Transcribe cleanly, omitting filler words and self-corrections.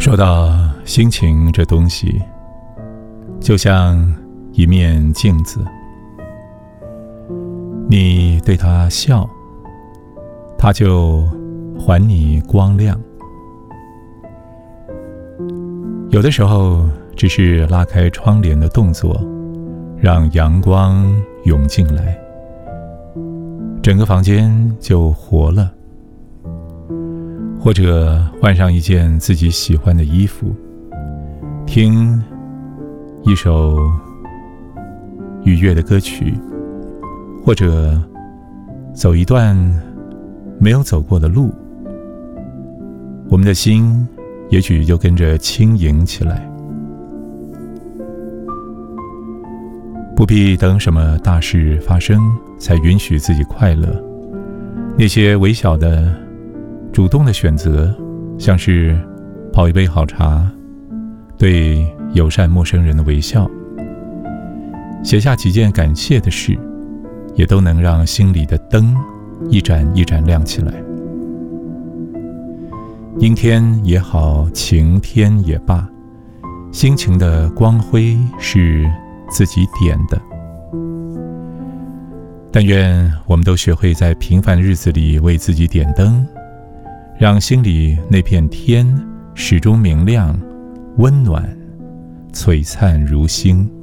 说到心情这东西，就像一面镜子，你对它笑，它就还你光亮。有的时候只是拉开窗帘的动作，让阳光涌进来，整个房间就活了。或者换上一件自己喜欢的衣服，听一首愉悦的歌曲，或者走一段没有走过的路，我们的心也许就跟着轻盈起来。不必等什么大事发生才允许自己快乐，那些微小的主动的选择，像是泡一杯好茶，对友善陌生人的微笑，写下几件感谢的事，也都能让心里的灯一盏一盏亮起来。阴天也好，晴天也罢，心情的光辉是自己点的。但愿我们都学会在平凡的日子里为自己点灯，让心里那片天始终明亮、温暖、璀璨如星。